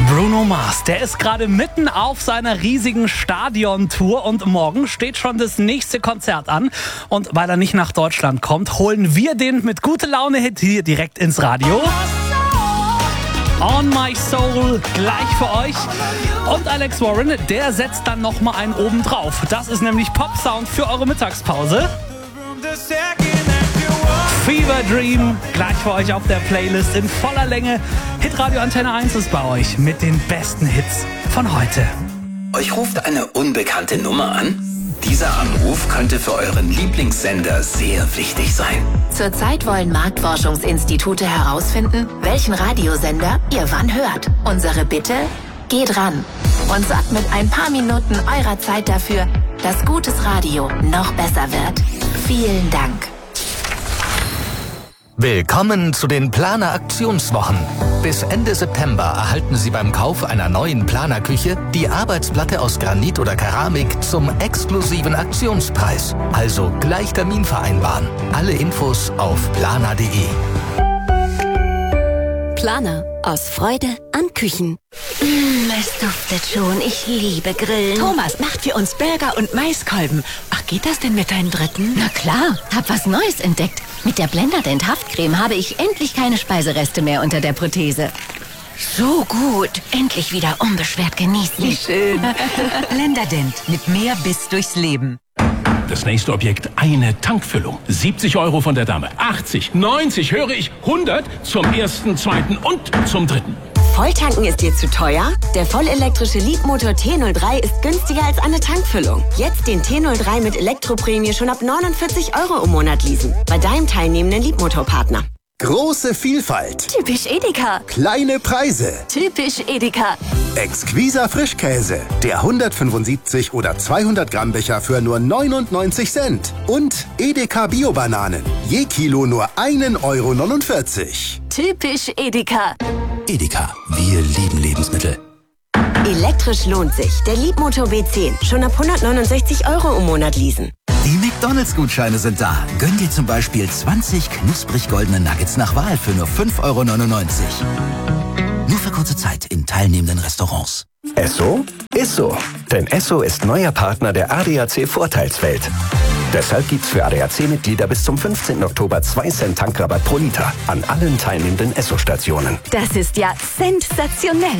Bruno Mars, der ist gerade mitten auf seiner riesigen Stadiontour und morgen steht schon das nächste Konzert an. Und weil er nicht nach Deutschland kommt, holen wir den mit gute Laune-Hit hier direkt ins Radio. On My Soul gleich für euch. Und Alex Warren, der setzt dann nochmal einen oben drauf. Das ist nämlich Pop-Sound für eure Mittagspause. Fever Dream, gleich für euch auf der Playlist in voller Länge. Hitradio Antenne 1 ist bei euch mit den besten Hits von heute. Euch ruft eine unbekannte Nummer an? Dieser Anruf könnte für euren Lieblingssender sehr wichtig sein. Zurzeit wollen Marktforschungsinstitute herausfinden, welchen Radiosender ihr wann hört. Unsere Bitte? Geht ran und sorgt mit ein paar Minuten eurer Zeit dafür, dass gutes Radio noch besser wird. Vielen Dank. Willkommen zu den Planer Aktionswochen. Bis Ende September erhalten Sie beim Kauf einer neuen Planerküche die Arbeitsplatte aus Granit oder Keramik zum exklusiven Aktionspreis. Also gleich Termin vereinbaren. Alle Infos auf planer.de. Planer. Aus Freude an Küchen. Es duftet schon. Ich liebe Grillen. Thomas macht für uns Burger und Maiskolben. Ach, geht das denn mit deinem dritten? Na klar, hab was Neues entdeckt. Mit der Blenderdent Haftcreme habe ich endlich keine Speisereste mehr unter der Prothese. So gut. Endlich wieder unbeschwert genießen. Wie schön. Blenderdent mit mehr Biss durchs Leben. Das nächste Objekt, eine Tankfüllung. 70 € von der Dame. 80, 90, höre ich, 100 zum ersten, zweiten und zum dritten. Volltanken ist dir zu teuer? Der vollelektrische Leapmotor T03 ist günstiger als eine Tankfüllung. Jetzt den T03 mit Elektroprämie schon ab 49 € im Monat leasen. Bei deinem teilnehmenden Leapmotor-Partner. Große Vielfalt. Typisch Edeka. Kleine Preise. Typisch Edeka. Exquiser Frischkäse. Der 175 oder 200 Gramm Becher für nur 99 Cent. Und Edeka Bio-Bananen. Je Kilo nur 1,49 €. Typisch Edeka. Edeka, wir lieben Lebensmittel. Elektrisch lohnt sich. Der Leapmotor B10. Schon ab 169 € im Monat leasen. Die McDonalds-Gutscheine sind da. Gönn dir zum Beispiel 20 knusprig goldene Nuggets nach Wahl für nur 5,99 €. Nur für kurze Zeit in teilnehmenden Restaurants. Esso ist so. Denn Esso ist neuer Partner der ADAC Vorteilswelt. Deshalb gibt's für ADAC-Mitglieder bis zum 15. Oktober 2 Cent Tankrabatt pro Liter an allen teilnehmenden Esso-Stationen. Das ist ja sensationell.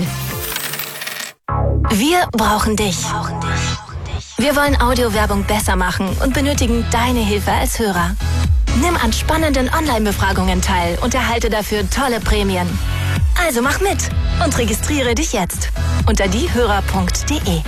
Wir brauchen dich. Wir wollen Audiowerbung besser machen und benötigen deine Hilfe als Hörer. Nimm an spannenden Online-Befragungen teil und erhalte dafür tolle Prämien. Also mach mit und registriere dich jetzt unter diehörer.de.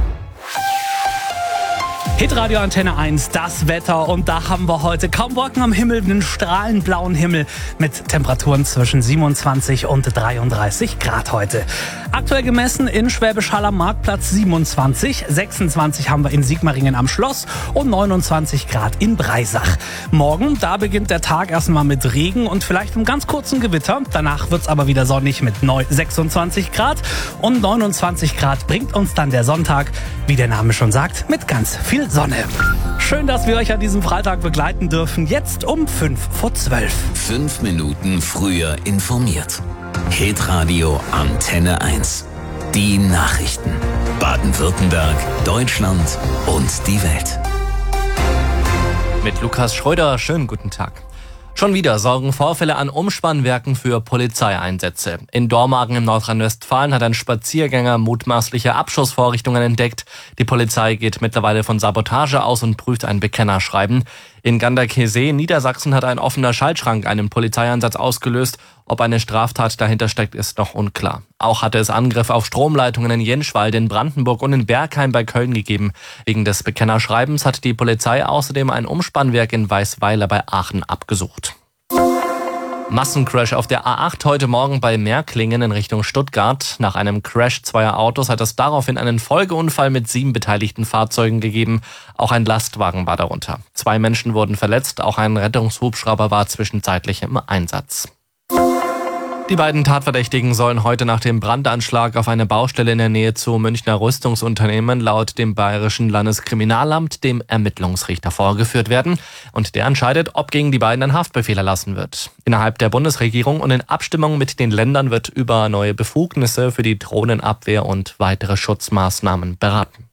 Hitradio Antenne 1, das Wetter, und da haben wir heute kaum Wolken am Himmel, einen strahlend blauen Himmel mit Temperaturen zwischen 27 und 33 Grad heute. Aktuell gemessen in Schwäbisch Hall am Marktplatz 27, 26 haben wir in Sigmaringen am Schloss und 29 Grad in Breisach. Morgen, da beginnt der Tag erstmal mit Regen und vielleicht einem ganz kurzen Gewitter. Danach wird's aber wieder sonnig mit 26 Grad und 29 Grad bringt uns dann der Sonntag, wie der Name schon sagt, mit ganz viel Sonne. Schön, dass wir euch an diesem Freitag begleiten dürfen. Jetzt um 11:55. 5 Minuten früher informiert. Hitradio Antenne 1. Die Nachrichten. Baden-Württemberg, Deutschland und die Welt. Mit Lukas Schröder, schönen guten Tag. Schon wieder sorgen Vorfälle an Umspannwerken für Polizeieinsätze. In Dormagen im Nordrhein-Westfalen hat ein Spaziergänger mutmaßliche Abschussvorrichtungen entdeckt. Die Polizei geht mittlerweile von Sabotage aus und prüft ein Bekennerschreiben. In Ganderkesee, Niedersachsen, hat ein offener Schaltschrank einen Polizeieinsatz ausgelöst. Ob eine Straftat dahinter steckt, ist noch unklar. Auch hatte es Angriffe auf Stromleitungen in Jenschwald, in Brandenburg und in Bergheim bei Köln gegeben. Wegen des Bekennerschreibens hat die Polizei außerdem ein Umspannwerk in Weißweiler bei Aachen abgesucht. Massencrash auf der A8 heute Morgen bei Märklingen in Richtung Stuttgart. Nach einem Crash zweier Autos hat es daraufhin einen Folgeunfall mit 7 beteiligten Fahrzeugen gegeben. Auch ein Lastwagen war darunter. 2 Menschen wurden verletzt, auch ein Rettungshubschrauber war zwischenzeitlich im Einsatz. Die beiden Tatverdächtigen sollen heute nach dem Brandanschlag auf eine Baustelle in der Nähe zu Münchner Rüstungsunternehmen laut dem Bayerischen Landeskriminalamt dem Ermittlungsrichter vorgeführt werden. Und der entscheidet, ob gegen die beiden ein Haftbefehl erlassen wird. Innerhalb der Bundesregierung und in Abstimmung mit den Ländern wird über neue Befugnisse für die Drohnenabwehr und weitere Schutzmaßnahmen beraten.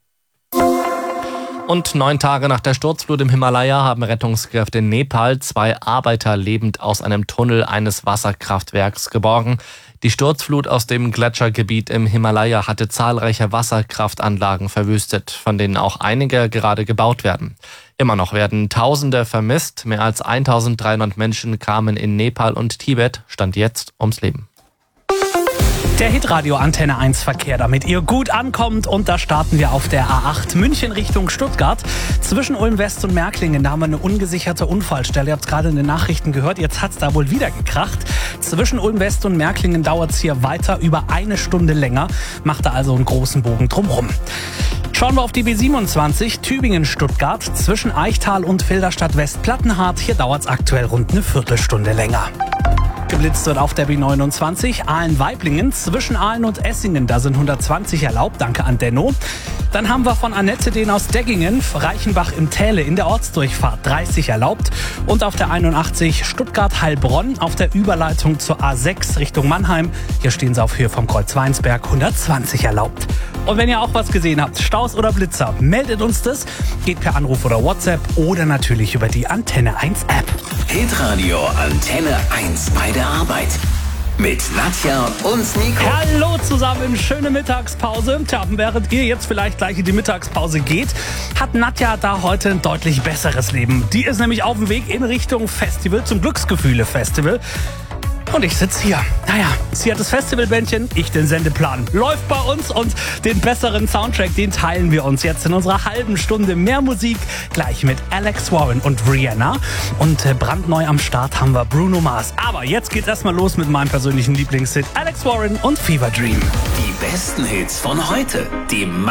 Und 9 Tage nach der Sturzflut im Himalaya haben Rettungskräfte in Nepal 2 Arbeiter lebend aus einem Tunnel eines Wasserkraftwerks geborgen. Die Sturzflut aus dem Gletschergebiet im Himalaya hatte zahlreiche Wasserkraftanlagen verwüstet, von denen auch einige gerade gebaut werden. Immer noch werden Tausende vermisst. Mehr als 1300 Menschen kamen in Nepal und Tibet, Stand jetzt, ums Leben. Der Hitradio Antenne 1 Verkehr, damit ihr gut ankommt. Und da starten wir auf der A8 München Richtung Stuttgart. Zwischen Ulm West und Märklingen, da haben wir eine ungesicherte Unfallstelle. Ihr habt es gerade in den Nachrichten gehört, jetzt hat es da wohl wieder gekracht. Zwischen Ulm West und Märklingen dauert es hier weiter über 1 Stunde länger. Macht da also einen großen Bogen drumherum. Schauen wir auf die B27 Tübingen-Stuttgart. Zwischen Eichtal und Filderstadt West-Plattenhardt. Hier dauert es aktuell rund eine Viertelstunde länger. Geblitzt wird auf der B29 Aalen-Weiblingen zwischen Aalen und Essingen. Da sind 120 erlaubt, danke an Denno. Dann haben wir von Annette den aus Deggingen, Reichenbach im Täle in der Ortsdurchfahrt 30 erlaubt. Und auf der 81 Stuttgart-Heilbronn auf der Überleitung zur A6 Richtung Mannheim. Hier stehen sie auf Höhe vom Kreuz Weinsberg 120 erlaubt. Und wenn ihr auch was gesehen habt, Staus oder Blitzer, meldet uns das. Geht per Anruf oder WhatsApp oder natürlich über die Antenne 1 App. Hitradio Antenne 1 bei der Arbeit. Mit Nadja und Nico. Hallo zusammen, schöne Mittagspause. Tja, während ihr jetzt vielleicht gleich in die Mittagspause geht, hat Nadja da heute ein deutlich besseres Leben. Die ist nämlich auf dem Weg in Richtung Festival, zum Glücksgefühle-Festival. Und ich sitze hier. Naja, sie hat das Festivalbändchen, ich den Sendeplan. Läuft bei uns und den besseren Soundtrack, den teilen wir uns jetzt in unserer halben Stunde. Mehr Musik gleich mit Alex Warren und Rihanna. Und brandneu am Start haben wir Bruno Mars. Aber jetzt geht's erstmal los mit meinem persönlichen Lieblingshit Alex Warren und Fever Dream. Die besten Hits von heute. Die